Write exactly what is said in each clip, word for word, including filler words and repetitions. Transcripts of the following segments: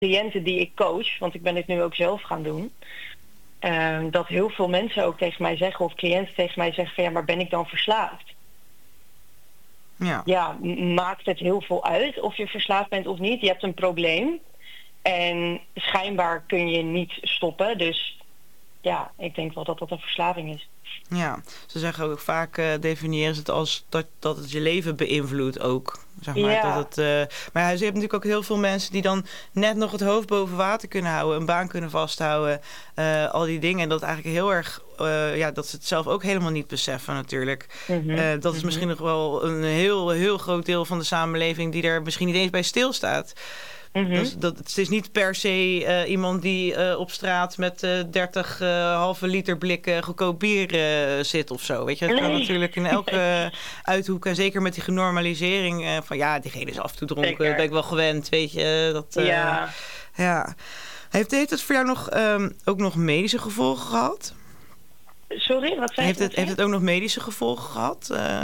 cliënten die ik coach, want ik ben dit nu ook zelf gaan doen, uh, dat heel veel mensen ook tegen mij zeggen, of cliënten tegen mij zeggen van ja, maar ben ik dan verslaafd? Ja. Ja, maakt het heel veel uit of je verslaafd bent of niet? Je hebt een probleem en schijnbaar kun je niet stoppen. Dus ja, ik denk wel dat dat een verslaving is. Ja, ze zeggen ook vaak, uh, definiëren ze het als dat, dat het je leven beïnvloedt ook. Zeg maar, Ja. dat het, uh, maar ja, je hebt natuurlijk ook heel veel mensen die dan net nog het hoofd boven water kunnen houden, een baan kunnen vasthouden, uh, al die dingen. En dat eigenlijk heel erg, uh, ja, dat ze het zelf ook helemaal niet beseffen natuurlijk. Mm-hmm. Uh, dat is Mm-hmm. misschien nog wel een heel, heel groot deel van de samenleving die er misschien niet eens bij stilstaat. Mm-hmm. Dus dat, het is niet per se uh, iemand die uh, op straat met uh, dertig uh, halve liter blikken goedkoop bier uh, zit of zo. Weet je, dat kan nee. natuurlijk in elke uh, uithoek. En zeker met die genormalisering uh, van ja, diegene is af en toe dronken, Zeker. ben ik wel gewend, weet je. Dat, uh, ja. ja. Heeft, heeft het voor jou nog, um, ook nog medische gevolgen gehad? Sorry, wat zei heeft je? Het, heeft het ook nog medische gevolgen gehad? Uh...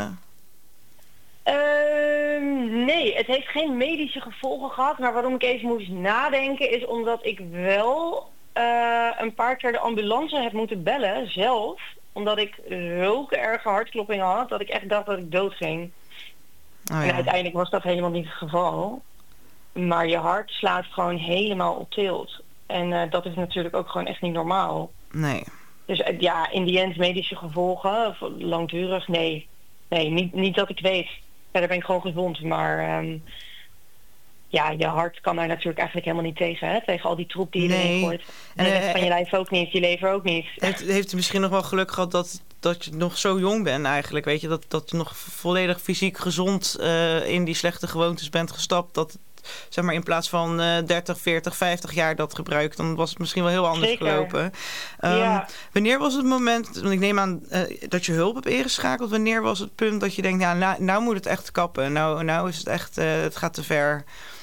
Uh, nee, het heeft geen medische gevolgen gehad. Maar waarom ik even moest nadenken is omdat ik wel uh, een paar keer de ambulance heb moeten bellen zelf. Omdat ik zulke erge hartkloppingen had dat ik echt dacht dat ik doodging. Oh, ja. En uiteindelijk was dat helemaal niet het geval. Maar je hart slaat gewoon helemaal op tilt. En uh, dat is natuurlijk ook gewoon echt niet normaal. Nee. Dus uh, ja, in die end medische gevolgen, langdurig, nee. Nee, niet, niet dat ik weet. Verder ben ik gewoon gezond, maar um, ja, je hart kan daar natuurlijk eigenlijk helemaal niet tegen, hè? Tegen al die troep die je nee. erin gooit. En de rest uh, van je lijf ook niet, je lever ook niet. Heeft, heeft u misschien nog wel geluk gehad dat, dat je nog zo jong bent eigenlijk, weet je? Dat, dat je nog volledig fysiek gezond uh, in die slechte gewoontes bent gestapt, dat zeg maar in plaats van uh, dertig, veertig, vijftig jaar dat gebruikt, dan was het misschien wel heel anders Zeker. gelopen. Um, Ja. Wanneer was het moment, want ik neem aan uh, dat je hulp hebt ingeschakeld, wanneer was het punt dat je denkt, ja, nou, nou moet het echt kappen, nou, nou is het echt, uh, het gaat te ver?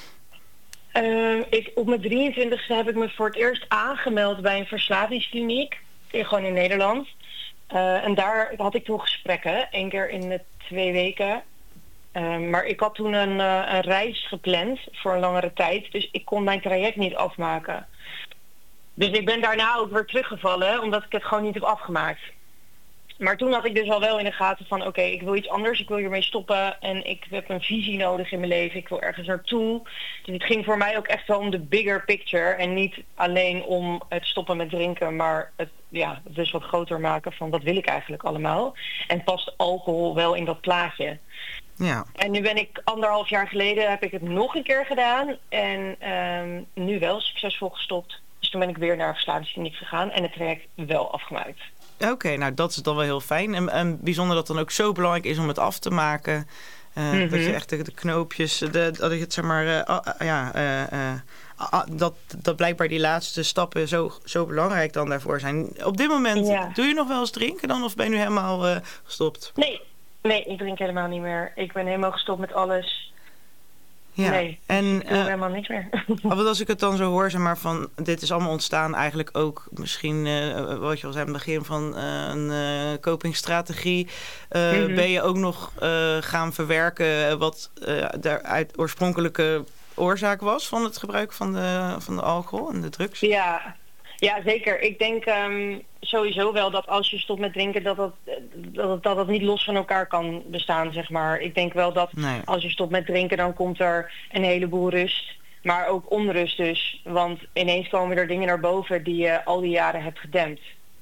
Uh, ik, op mijn drieëntwintigste heb ik me voor het eerst aangemeld bij een verslavingskliniek, gewoon in Nederland. Uh, en daar had ik toen gesprekken, één keer in de twee weken. Uh, maar ik had toen een, uh, een reis gepland voor een langere tijd. Dus ik kon mijn traject niet afmaken. Dus ik ben daarna ook weer teruggevallen, omdat ik het gewoon niet heb afgemaakt. Maar toen had ik dus al wel in de gaten van, oké, okay, ik wil iets anders. Ik wil hiermee stoppen en ik heb een visie nodig in mijn leven. Ik wil ergens naartoe. Dus het ging voor mij ook echt wel om de bigger picture. En niet alleen om het stoppen met drinken, maar het, ja, het dus wat groter maken van wat wil ik eigenlijk allemaal. En past alcohol wel in dat plaatje. Ja. En nu ben ik anderhalf jaar geleden, heb ik het nog een keer gedaan. En um, nu wel succesvol gestopt. Dus toen ben ik weer naar een verslavingskliniek gegaan en het traject wel afgemaakt. Oké, okay, nou dat is dan wel heel fijn. En, en bijzonder dat het dan ook zo belangrijk is om het af te maken. Uh, mm-hmm. Dat je echt de, de knoopjes, de, dat je het zeg maar, uh, uh, ja, uh, uh, uh, dat, dat blijkbaar die laatste stappen zo, zo belangrijk dan daarvoor zijn. Op dit moment, ja. Doe je nog wel eens drinken dan of ben je nu helemaal uh, gestopt? Nee, nee, ik drink helemaal niet meer. Ik ben helemaal gestopt met alles. Ja, nee, en ik doe uh, helemaal niks meer. Want als ik het dan zo hoor, zeg maar, van dit is allemaal ontstaan eigenlijk ook misschien, uh, wat je al zei aan het begin van uh, een uh, copingstrategie. Uh, mm-hmm. Ben je ook nog uh, gaan verwerken wat uh, de uit oorspronkelijke oorzaak was van het gebruik van de, van de alcohol en de drugs? Ja. Ja, zeker. Ik denk um, sowieso wel dat als je stopt met drinken, dat dat, dat, dat dat niet los van elkaar kan bestaan, zeg maar. Ik denk wel dat nee. Als je stopt met drinken, dan komt er een heleboel rust. Maar ook onrust dus. Want ineens komen er dingen naar boven die je al die jaren hebt gedempt.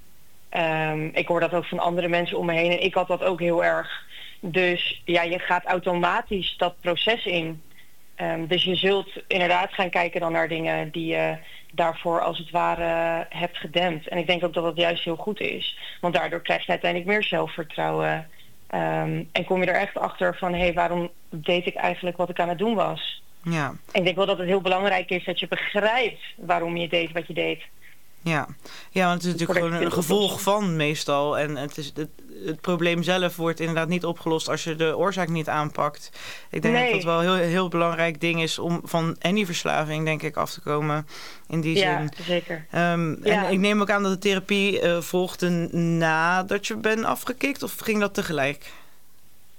Um, ik hoor dat ook van andere mensen om me heen en ik had dat ook heel erg. Dus ja, je gaat automatisch dat proces in. Um, dus je zult inderdaad gaan kijken dan naar dingen die je daarvoor als het ware hebt gedempt. En ik denk ook dat dat juist heel goed is. Want daardoor krijg je uiteindelijk meer zelfvertrouwen. Um, en kom je er echt achter van, hé, hey, waarom deed ik eigenlijk wat ik aan het doen was? Ja. En ik denk wel dat het heel belangrijk is dat je begrijpt waarom je deed wat je deed. Ja, ja, want het is natuurlijk gewoon een gevolg van meestal. En het, is, het, het probleem zelf wordt inderdaad niet opgelost als je de oorzaak niet aanpakt. Ik denk nee. dat dat wel een heel, heel belangrijk ding is om van any verslaving, denk ik, af te komen. In die ja, zin. Zeker. Um, ja. En ik neem ook aan dat de therapie uh, volgde nadat je bent afgekikt, of ging dat tegelijk?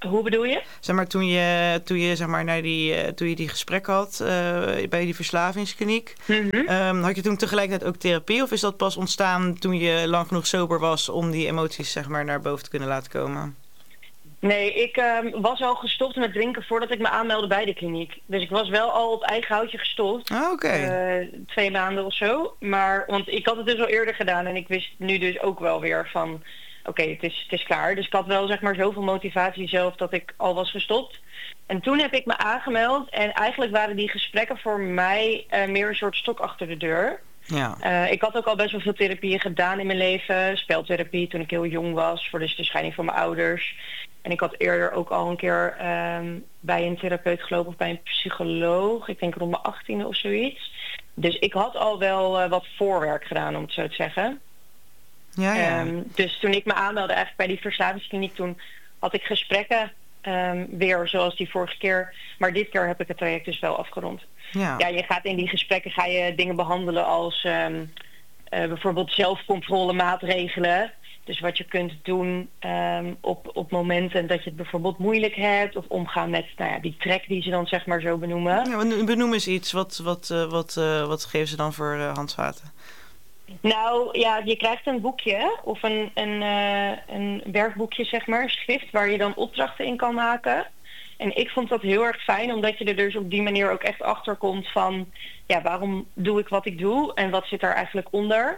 Hoe bedoel je? Zeg maar, toen je, toen je, zeg maar, naar die, uh, toen je die gesprek had uh, bij die verslavingskliniek, Mm-hmm. um, had je toen tegelijkertijd ook therapie? Of is dat pas ontstaan toen je lang genoeg sober was om die emoties, zeg maar, naar boven te kunnen laten komen? Nee, ik uh, was al gestopt met drinken voordat ik me aanmeldde bij de kliniek. Dus ik was wel al op eigen houtje gestopt. Ah, oké. Okay. Uh, twee maanden of zo. Maar, want ik had het dus al eerder gedaan en ik wist nu dus ook wel weer van, oké, okay, het, is, het is klaar. Dus ik had wel, zeg maar, zoveel motivatie zelf dat ik al was gestopt. En toen heb ik me aangemeld en eigenlijk waren die gesprekken voor mij uh, meer een soort stok achter de deur. Ja. Uh, ik had ook al best wel veel therapieën gedaan in mijn leven. Speltherapie toen ik heel jong was, voor dus de scheiding van mijn ouders. En ik had eerder ook al een keer um, bij een therapeut gelopen of bij een psycholoog. Ik denk rond mijn achttiende of zoiets. Dus ik had al wel uh, wat voorwerk gedaan, om het zo te zeggen. Ja, ja. Um, dus toen ik me aanmeldde eigenlijk bij die verslavingskliniek, toen had ik gesprekken um, weer zoals die vorige keer. Maar dit keer heb ik het traject dus wel afgerond. Ja, ja je gaat in die gesprekken ga je dingen behandelen als um, uh, bijvoorbeeld zelfcontrolemaatregelen. Dus wat je kunt doen um, op, op momenten dat je het bijvoorbeeld moeilijk hebt. Of omgaan met nou ja, die trek die ze dan zeg maar zo benoemen. Ja, benoem eens iets. Wat, wat, uh, wat, uh, wat geven ze dan voor uh, handvaten? Nou ja, je krijgt een boekje of een, een, uh, een werkboekje zeg maar, schrift waar je dan opdrachten in kan maken. En ik vond dat heel erg fijn, omdat je er dus op die manier ook echt achter komt van, ja, waarom doe ik wat ik doe en wat zit daar eigenlijk onder.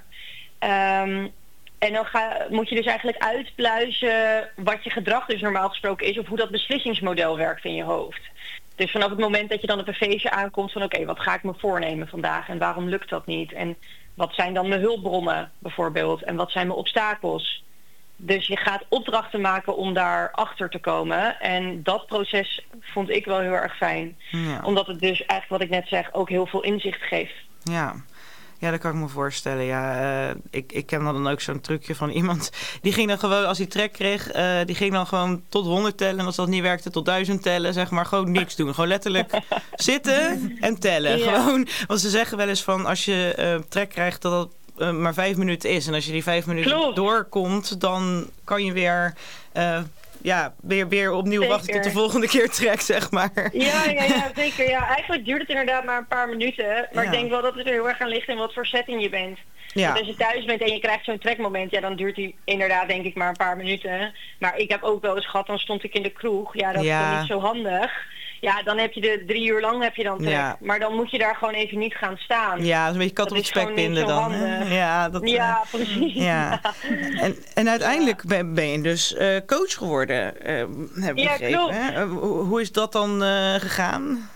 Um, En dan ga, moet je dus eigenlijk uitpluizen wat je gedrag dus normaal gesproken is of hoe dat beslissingsmodel werkt in je hoofd. Dus vanaf het moment dat je dan op een feestje aankomt van oké, okay, wat ga ik me voornemen vandaag en waarom lukt dat niet? En wat zijn dan mijn hulpbronnen bijvoorbeeld en wat zijn mijn obstakels? Dus je gaat opdrachten maken om daar achter te komen. En dat proces vond ik wel heel erg fijn. Ja. Omdat het dus eigenlijk wat ik net zeg ook heel veel inzicht geeft. Ja. Ja, dat kan ik me voorstellen. Ja, uh, ik, ik ken dan ook zo'n trucje van iemand. Die ging dan gewoon, als hij trek kreeg, uh, die ging dan gewoon tot honderd tellen. En als dat niet werkte, tot duizend tellen. Zeg maar, gewoon niks doen. Gewoon letterlijk zitten en tellen. Ja. Gewoon, want ze zeggen wel eens van, als je uh, trek krijgt, dat dat uh, maar vijf minuten is. En als je die vijf minuten Klopt. doorkomt, dan kan je weer... Uh, Ja, weer, weer opnieuw zeker. wachten tot de volgende keer trek, zeg maar. Ja, ja, ja, zeker. Ja, eigenlijk duurt het inderdaad maar een paar minuten. Maar ja. ik denk wel dat het er heel erg aan ligt in wat voor setting je bent. Ja. Want als je thuis bent en je krijgt zo'n trekmoment, ja, dan duurt die inderdaad denk ik maar een paar minuten. Maar ik heb ook wel eens gehad, dan stond ik in de kroeg. Ja, dat ja. is dan niet zo handig. Ja, dan heb je de drie uur lang heb je dan trek. Ja. Maar dan moet je daar gewoon even niet gaan staan. Ja, dat is een beetje kat op het spek binden dan. Ja, dat, ja uh, precies. Ja. En, en uiteindelijk ja. ben je dus uh, coach geworden, uh, heb ik ja, begrepen. Klopt. Hè? Uh, hoe is dat dan uh, gegaan?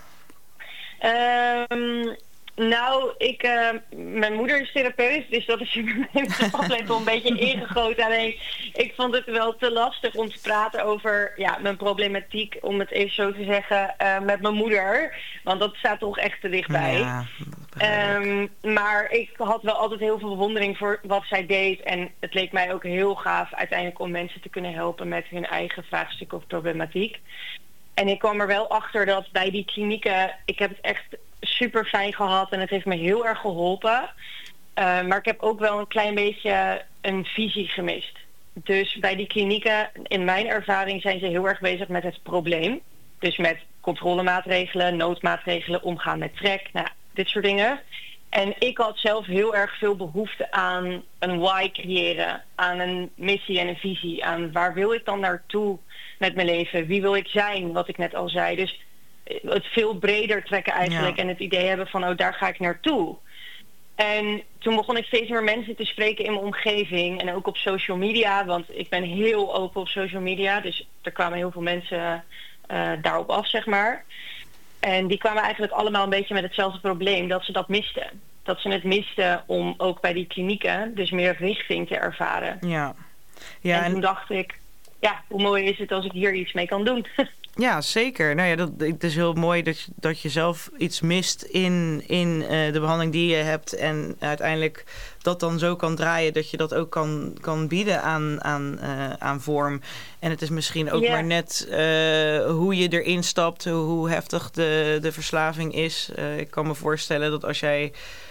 Um, Nou, ik, uh, mijn moeder is therapeut, dus dat is in mijn aflevering een beetje ingegoten. Alleen, ik vond het wel te lastig om te praten over ja, mijn problematiek, om het even zo te zeggen, uh, met mijn moeder. Want dat staat toch echt te dichtbij. Ja, um, maar ik had wel altijd heel veel bewondering voor wat zij deed. En het leek mij ook heel gaaf uiteindelijk om mensen te kunnen helpen met hun eigen vraagstuk of problematiek. En ik kwam er wel achter dat bij die klinieken, ik heb het echt super fijn gehad en het heeft me heel erg geholpen. Uh, maar ik heb ook wel een klein beetje een visie gemist. Dus bij die klinieken, in mijn ervaring, zijn ze heel erg bezig met het probleem. Dus met controlemaatregelen, noodmaatregelen, omgaan met trek, nou, dit soort dingen. En ik had zelf heel erg veel behoefte aan een why creëren, aan een missie en een visie, aan waar wil ik dan naartoe met mijn leven, wie wil ik zijn, wat ik net al zei. Dus het veel breder trekken eigenlijk ja. en het idee hebben van, oh, daar ga ik naartoe. En toen begon ik steeds meer mensen te spreken in mijn omgeving en ook op social media, want ik ben heel open op social media, dus er kwamen heel veel mensen uh, daarop af, zeg maar. En die kwamen eigenlijk allemaal een beetje met hetzelfde probleem, dat ze dat misten. Dat ze het misten om ook bij die klinieken dus meer richting te ervaren. Ja. Ja, en, en toen dacht ik, ja, hoe mooi is het als ik hier iets mee kan doen. Ja, zeker. Nou ja, dat, het is heel mooi dat je, dat je zelf iets mist in, in uh, de behandeling die je hebt. En uiteindelijk dat dan zo kan draaien dat je dat ook kan, kan bieden aan, aan, uh, aan vorm. En het is misschien ook yeah. maar net uh, hoe je erin stapt, hoe heftig de, de verslaving is. Uh, ik kan me voorstellen dat als jij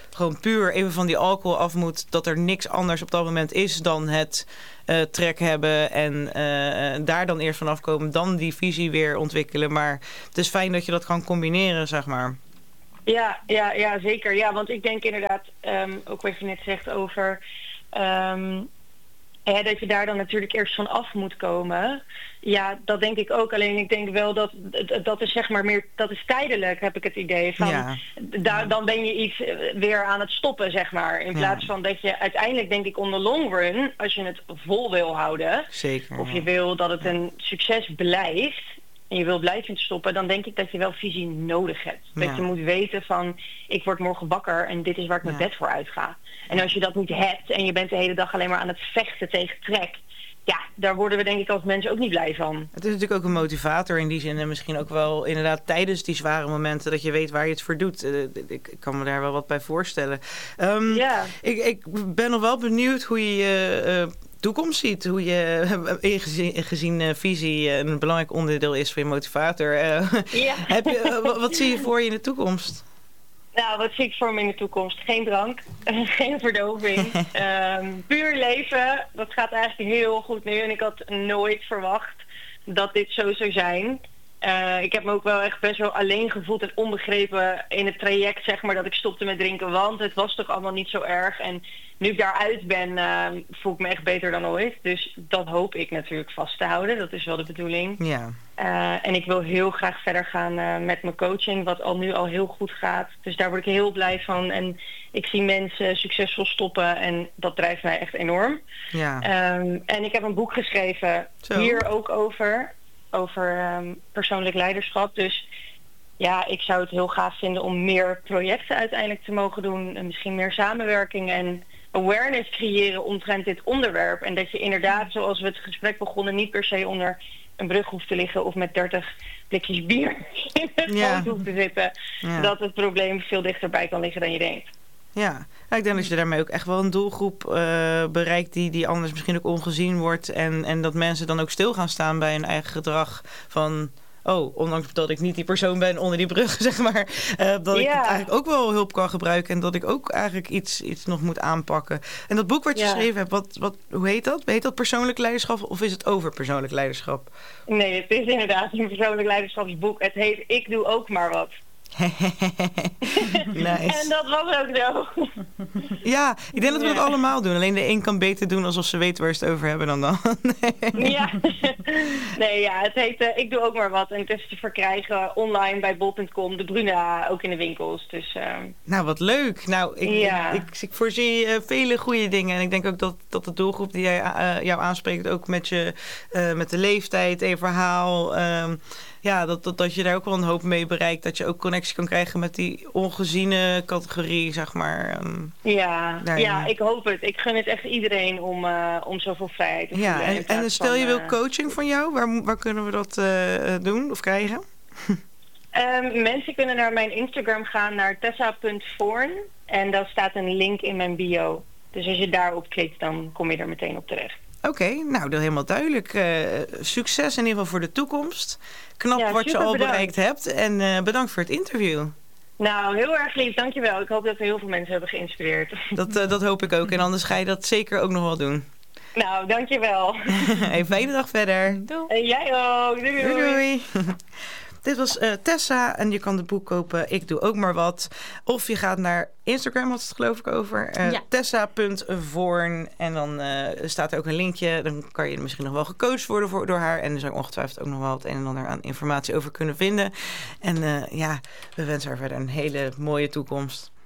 gewoon puur even van die alcohol af moet, dat er niks anders op dat moment is dan het uh, trek hebben en uh, daar dan eerst vanaf komen, dan die visie weer ontwikkelen. Maar het is fijn dat je dat kan combineren, zeg maar. Ja, ja, ja, zeker. Ja, want ik denk inderdaad, um, ook wat je net zegt over Um, ja, dat je daar dan natuurlijk eerst van af moet komen. Ja, dat denk ik ook. Alleen ik denk wel dat dat is zeg maar meer, dat is tijdelijk, heb ik het idee. Van, ja. da- dan ben je iets weer aan het stoppen, zeg maar. In plaats ja. van dat je uiteindelijk, denk ik, on the long run, als je het vol wil houden, zeker, of ja. je wil dat het een succes blijft en je wil blijven stoppen, dan denk ik dat je wel visie nodig hebt. Dat ja. je moet weten van, ik word morgen wakker en dit is waar ik mijn ja. bed voor uitga. En als je dat niet hebt en je bent de hele dag alleen maar aan het vechten tegen trek, ja, daar worden we denk ik als mensen ook niet blij van. Het is natuurlijk ook een motivator in die zin en misschien ook wel inderdaad tijdens die zware momenten dat je weet waar je het voor doet. Uh, ik, ik kan me daar wel wat bij voorstellen. Um, ja. ik, ik ben nog wel benieuwd hoe je je uh, toekomst ziet. Hoe je, gezien, gezien uh, visie een belangrijk onderdeel is van je motivator. Uh, ja. heb je, uh, wat zie je voor je in de toekomst? Nou, wat zie ik voor me in de toekomst? Geen drank, geen verdoving, um, puur leven. Dat gaat eigenlijk heel goed nu en ik had nooit verwacht dat dit zo zou zijn. Uh, ik heb me ook wel echt best wel alleen gevoeld en onbegrepen in het traject, zeg maar, dat ik stopte met drinken, want het was toch allemaal niet zo erg. En nu ik daaruit ben, uh, voel ik me echt beter dan ooit. Dus dat hoop ik natuurlijk vast te houden. Dat is wel de bedoeling. Ja. Uh, en ik wil heel graag verder gaan uh, met mijn coaching, wat al nu al heel goed gaat. Dus daar word ik heel blij van. En ik zie mensen succesvol stoppen en dat drijft mij echt enorm. Ja. Um, en ik heb een boek geschreven, Zo. hier ook over, over um, persoonlijk leiderschap. Dus ja, ik zou het heel gaaf vinden om meer projecten uiteindelijk te mogen doen. En misschien meer samenwerking en awareness creëren omtrent dit onderwerp. En dat je inderdaad, zoals we het gesprek begonnen, niet per se onder een brug hoeft te liggen of met dertig blikjes bier in het ja. hoofd hoeft te zitten. Ja. Dat het probleem veel dichterbij kan liggen dan je denkt. Ja, ik denk dat je daarmee ook echt wel een doelgroep uh, bereikt die, die anders misschien ook ongezien wordt. En, en dat mensen dan ook stil gaan staan bij hun eigen gedrag van, oh, ondanks dat ik niet die persoon ben onder die brug, zeg maar, uh, dat ik ja. eigenlijk ook wel hulp kan gebruiken en dat ik ook eigenlijk iets, iets nog moet aanpakken. En dat boek wat je ja. geschreven hebt, wat, wat, hoe heet dat? Heet dat persoonlijk leiderschap of is het over persoonlijk leiderschap? Nee, het is inderdaad een persoonlijk leiderschapsboek. Het heet Ik Doe Ook Maar Wat. Nice. En dat was ook zo. Ja, ik denk dat we het ja. allemaal doen. Alleen de een kan beter doen alsof ze weten waar ze het over hebben dan dan. Nee. Ja. Nee, ja, het heet uh, Ik Doe Ook Maar Wat. En het is te verkrijgen online bij bol punt com, de Bruna, ook in de winkels. Dus, uh... Nou, wat leuk. Nou, ik, ja. ik, ik, ik voorzie uh, vele goede dingen. En ik denk ook dat, dat de doelgroep die jij, uh, jou aanspreekt, ook met, je, uh, met de leeftijd en je verhaal, Uh, ja, dat, dat, dat je daar ook wel een hoop mee bereikt. Dat je ook connectie kan krijgen met die ongeziene categorie, zeg maar. Um, ja, ja, ik hoop het. Ik gun het echt iedereen om, uh, om zoveel vrijheid te ja, voelen. En, en stel van, je wil uh, coaching van jou, waar, waar kunnen we dat uh, doen of krijgen? um, mensen kunnen naar mijn Instagram gaan, naar tessa punt voorn. En daar staat een link in mijn bio. Dus als je daarop klikt, dan kom je er meteen op terecht. Oké, okay, nou, dat is helemaal duidelijk. Uh, succes in ieder geval voor de toekomst. Knap ja, wat je al bedankt. bereikt hebt. En uh, bedankt voor het interview. Nou, heel erg lief. Dankjewel. Ik hoop dat we heel veel mensen hebben geïnspireerd. Dat, uh, dat hoop ik ook. En anders ga je dat zeker ook nog wel doen. Nou, dankjewel. Een fijne dag verder. Doei. En jij ook. Doei doei. doei, doei. Dit was uh, Tessa en je kan het boek kopen. Ik doe ook maar wat. Of je gaat naar Instagram, had het geloof ik over. Uh, ja. tessa punt voorn. En dan uh, staat er ook een linkje. Dan kan je misschien nog wel gecoacht worden voor, door haar. En er zou ongetwijfeld ook nog wel het een en ander aan informatie over kunnen vinden. En uh, ja, we wensen haar verder een hele mooie toekomst.